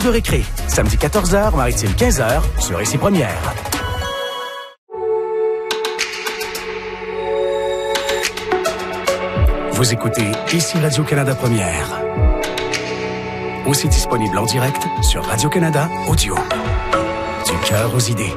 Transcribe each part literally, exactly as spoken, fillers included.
de récré. Samedi quatorze heures, Maritime quinze heures, sur Ici Première. Vous écoutez Ici Radio-Canada Première. Aussi disponible en direct sur Radio-Canada Audio. Du cœur aux idées.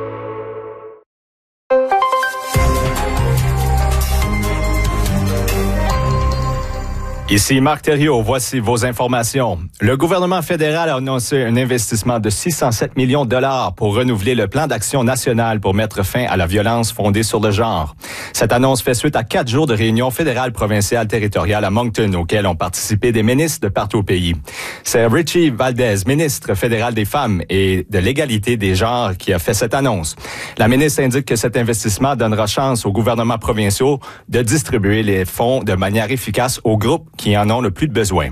Ici Marc Thériault, voici vos informations. Le gouvernement fédéral a annoncé un investissement de six cent sept millions de dollars pour renouveler le plan d'action national pour mettre fin à la violence fondée sur le genre. Cette annonce fait suite à quatre jours de réunions fédérales, provinciales, territoriales à Moncton, auxquelles ont participé des ministres de partout au pays. C'est Richie Valdez, ministre fédéral des Femmes et de l'égalité des genres, qui a fait cette annonce. La ministre indique que cet investissement donnera chance aux gouvernements provinciaux de distribuer les fonds de manière efficace aux groupes qui en ont le plus de besoin.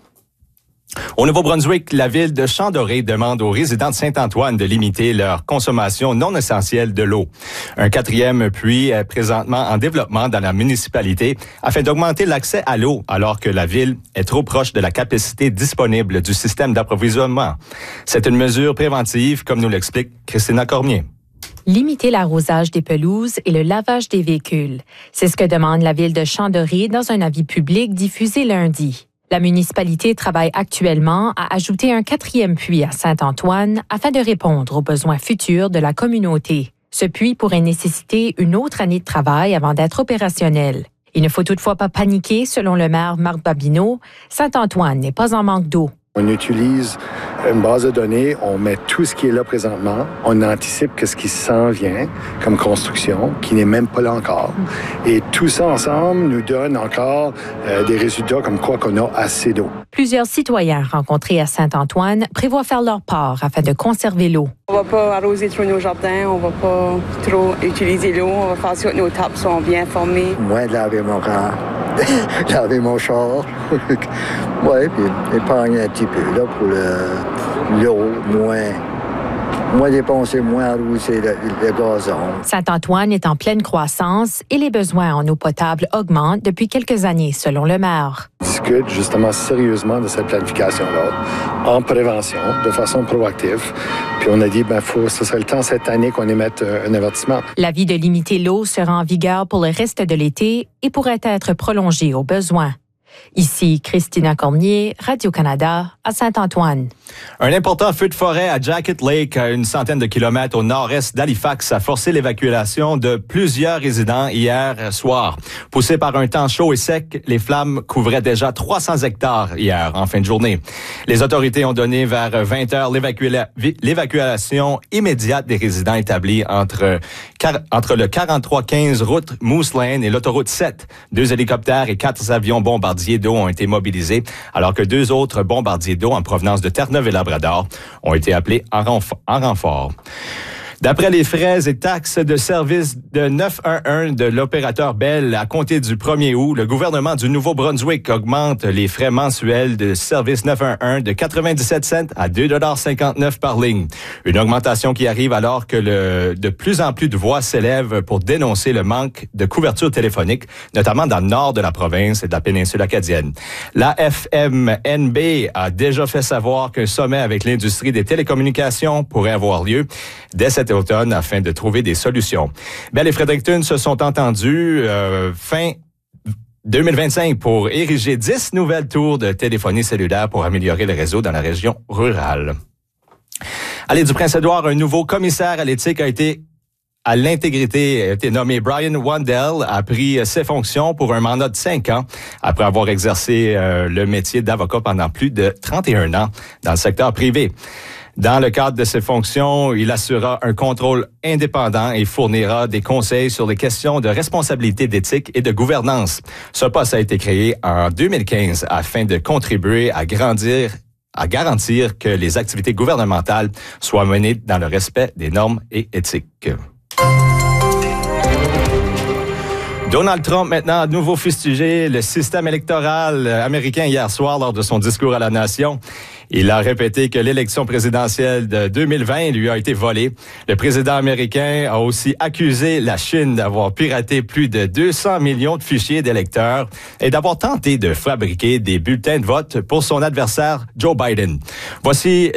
Au Nouveau-Brunswick, la ville de Champ-Doré demande aux résidents de Saint-Antoine de limiter leur consommation non essentielle de l'eau. Un quatrième puits est présentement en développement dans la municipalité afin d'augmenter l'accès à l'eau alors que la ville est trop proche de la capacité disponible du système d'approvisionnement. C'est une mesure préventive, comme nous l'explique Christina Cormier. Limiter l'arrosage des pelouses et le lavage des véhicules. C'est ce que demande la ville de Champ-Doré dans un avis public diffusé lundi. La municipalité travaille actuellement à ajouter un quatrième puits à Saint-Antoine afin de répondre aux besoins futurs de la communauté. Ce puits pourrait nécessiter une autre année de travail avant d'être opérationnel. Il ne faut toutefois pas paniquer, selon le maire Marc Babineau. Saint-Antoine n'est pas en manque d'eau. On utilise une base de données, on met tout ce qui est là présentement, on anticipe que ce qui s'en vient comme construction, qui n'est même pas là encore. Et tout ça ensemble nous donne encore euh, des résultats comme quoi qu'on a assez d'eau. Plusieurs citoyens rencontrés à Saint-Antoine prévoient faire leur part afin de conserver l'eau. On va pas arroser trop nos jardins, on va pas trop utiliser l'eau, on va faire sûr que nos tables sont bien formées. Moins de laver mon corps, laver mon char. Oui, puis épargner un petit peu là, pour le, l'eau, moins, moins dépenser, moins arroser le, le gazon. Saint-Antoine est en pleine croissance et les besoins en eau potable augmentent depuis quelques années, selon le maire. On discute justement sérieusement de cette planification-là, en prévention, de façon proactive. Puis on a dit, ben, faut, ce serait le temps cette année qu'on émette un avertissement. L'avis de limiter l'eau sera en vigueur pour le reste de l'été et pourrait être prolongé au besoin. Ici, Christina Cormier, Radio-Canada, à Saint-Antoine. Un important feu de forêt à Jacket Lake, à une centaine de kilomètres au nord-est d'Halifax, a forcé l'évacuation de plusieurs résidents hier soir. Poussés par un temps chaud et sec, les flammes couvraient déjà trois cents hectares hier, en fin de journée. Les autorités ont donné vers vingt heures l'évacua- l'évacuation immédiate des résidents établis entre, entre le quarante-trois quinze route Moose Lane et l'autoroute sept. Deux hélicoptères et quatre avions bombardiers d'eau ont été mobilisés, alors que deux autres bombardiers d'eau en provenance de Terre-Neuve et Labrador ont été appelés en, renf- en renfort. D'après les frais et taxes de service de neuf un un de l'opérateur Bell, à compter du premier août, le gouvernement du Nouveau-Brunswick augmente les frais mensuels de service neuf un un de quatre-vingt-dix-sept cents à deux dollars cinquante-neuf par ligne. Une augmentation qui arrive alors que le, de plus en plus de voix s'élèvent pour dénoncer le manque de couverture téléphonique, notamment dans le nord de la province et de la péninsule acadienne. La F M N B a déjà fait savoir qu'un sommet avec l'industrie des télécommunications pourrait avoir lieu dès cet automne afin de trouver des solutions. Bell et Fredericton se sont entendus euh, fin deux mille vingt-cinq pour ériger dix nouvelles tours de téléphonie cellulaire pour améliorer le réseau dans la région rurale. À l'île du Prince-Édouard, un nouveau commissaire à l'éthique a été à l'intégrité a été nommé. Brian Wandel a pris ses fonctions pour un mandat de cinq ans après avoir exercé euh, le métier d'avocat pendant plus de trente et un ans dans le secteur privé. Dans le cadre de ses fonctions, il assurera un contrôle indépendant et fournira des conseils sur les questions de responsabilité d'éthique et de gouvernance. Ce poste a été créé en deux mille quinze afin de contribuer à grandir à garantir que les activités gouvernementales soient menées dans le respect des normes et éthiques. Donald Trump, maintenant, à nouveau fustigé le système électoral américain hier soir lors de son discours à la nation. Il a répété que l'élection présidentielle de deux mille vingt lui a été volée. Le président américain a aussi accusé la Chine d'avoir piraté plus de deux cents millions de fichiers d'électeurs et d'avoir tenté de fabriquer des bulletins de vote pour son adversaire Joe Biden. Voici